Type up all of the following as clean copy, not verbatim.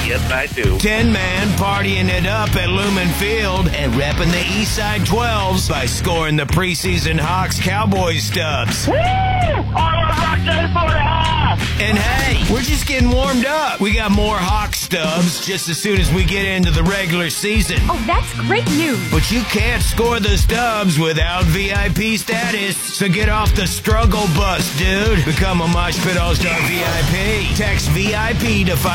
Yes, I do. 10-man partying it up at Lumen Field and repping the Eastside 12s by scoring the preseason Hawks Cowboys stubs. Woo! Rock 94.5! And hey, we're just getting warmed up. We got more Hawks stubs just as soon as we get into the regular season. Oh, that's great news. But you can't score the stubs without VIP status. So get off the struggle bus, dude. Become a Mosh Pit All-Star VIP. Text VIP to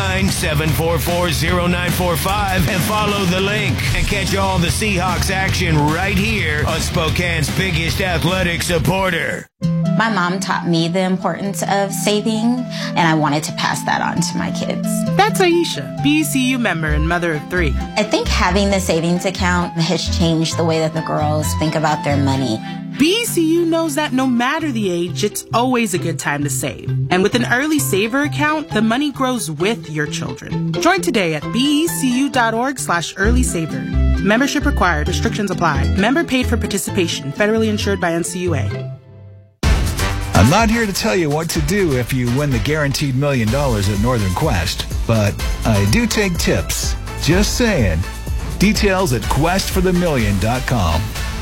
509-744-0945 and follow the link. And catch all the Seahawks action right here on Spokane's biggest athletic supporter. My mom taught me the importance of saving, and I wanted to pass that on to my kids. That's Aisha, BECU member and mother of 3. I think having the savings account has changed the way that the girls think about their money. BECU knows that no matter the age, it's always a good time to save. And with an early saver account, the money grows with your children. Join today at becu.org/early saver. Membership required. Restrictions apply. Member paid for participation. Federally insured by NCUA. I'm not here to tell you what to do if you win the guaranteed $1 million at Northern Quest, but I do take tips. Just saying. Details at questforthemillion.com.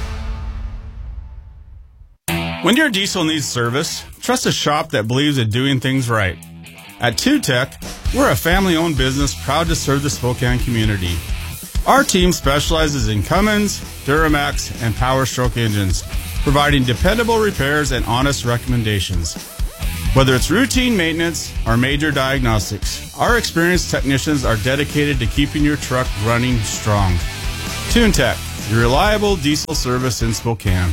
When your diesel needs service, trust a shop that believes in doing things right. At 2Tech, we're a family-owned business proud to serve the Spokane community. Our team specializes in Cummins, Duramax, and Power Stroke engines, providing dependable repairs and honest recommendations. Whether it's routine maintenance or major diagnostics, our experienced technicians are dedicated to keeping your truck running strong. TuneTech, your reliable diesel service in Spokane.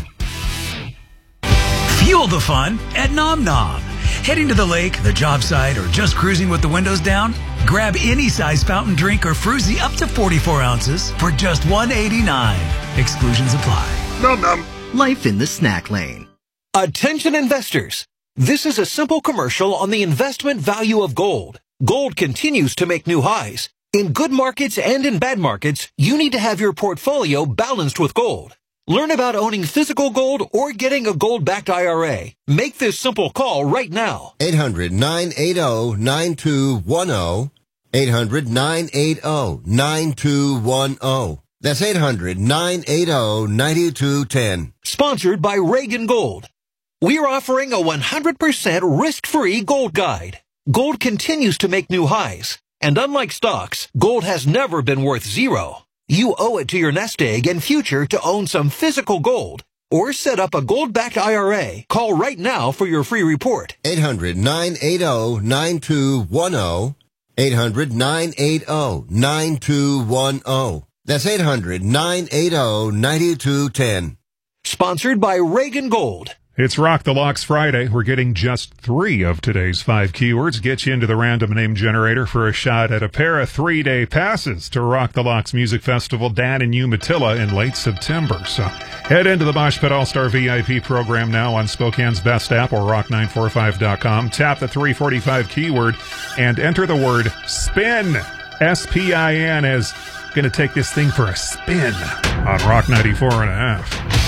Fuel the fun at Nom Nom. Heading to the lake, the job site, or just cruising with the windows down? Grab any size fountain drink or fruzy up to 44 ounces for just $1.89. Exclusions apply. Nom nom. Life in the snack lane. Attention investors. This is a simple commercial on the investment value of gold. Gold continues to make new highs. In good markets and in bad markets, you need to have your portfolio balanced with gold. Learn about owning physical gold or getting a gold-backed IRA. Make this simple call right now. 800-980-9210. 800-980-9210. That's 800-980-9210. Sponsored by Reagan Gold. We're offering a 100% risk-free gold guide. Gold continues to make new highs. And unlike stocks, gold has never been worth zero. You owe it to your nest egg and future to own some physical gold. Or set up a gold-backed IRA. Call right now for your free report. 800-980-9210. 800-980-9210. That's 800-980-9210. Sponsored by Reagan Gold. It's Rock the Locks Friday. We're getting just 3 of today's 5 keywords. Get you into the random name generator for a shot at a pair of 3-day passes to Rock the Locks Music Festival down in Umatilla in late September. So head into the Mosh Pit All-Star VIP program now on Spokane's Best app or rock945.com. Tap the 345 keyword and enter the word SPIN. S-P-I-N as going to take this thing for a spin on Rock 94.5.